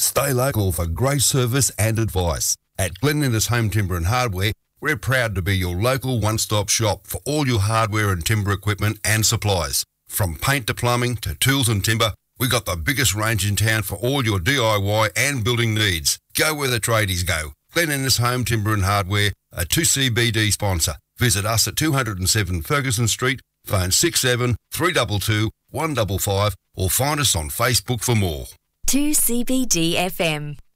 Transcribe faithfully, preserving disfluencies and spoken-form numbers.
Stay local for great service and advice. At Glen Innes Home Timber and Hardware, we're proud to be your local one-stop shop for all your hardware and timber equipment and supplies. From paint to plumbing to tools and timber, we got the biggest range in town for all your D I Y and building needs. Go where the tradies go. Glen Innes Home Timber and Hardware, a two C B D sponsor. Visit us at two oh seven Ferguson Street, phone six seven three two two one five five or find us on Facebook for more. two C B D F M.